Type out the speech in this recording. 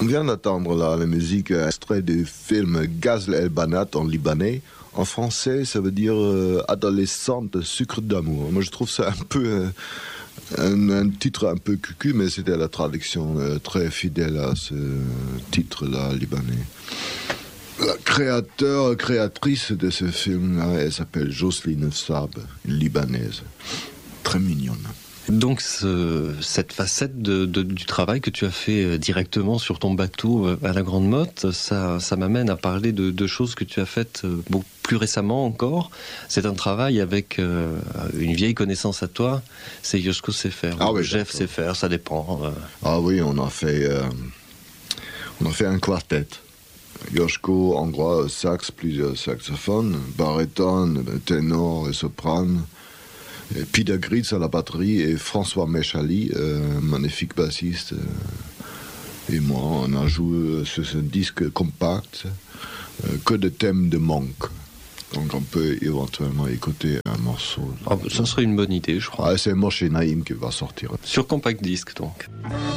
On vient d'entendre là la musique extrait du film Ghazl El Banat en libanais. En français, ça veut dire adolescente sucre d'amour. Moi, je trouve ça un peu un titre un peu cucu, mais c'était la traduction très fidèle à ce titre-là libanais. La créatrice de ce film-là, elle s'appelle Jocelyne Saab, une libanaise, très mignonne. Donc cette facette du travail que tu as fait directement sur ton bateau à la Grande Motte, ça m'amène à parler de choses que tu as faites beaucoup plus récemment encore. C'est un travail avec une vieille connaissance à toi, c'est Josko Sefer, oui, Jeff Sefer, ça dépend. Ah oui, on a fait un quartet. Josko, hongrois, sax, plusieurs saxophones, baryton, ténor et soprano. Peter Gritz à la batterie et François Mechali, magnifique bassiste. Et moi, on a joué sur ce disque compact que des thèmes de Monk. Donc on peut éventuellement écouter un morceau. Ça serait une bonne idée, je crois. C'est Moshe Naïm qui va sortir. Sur compact disque, donc.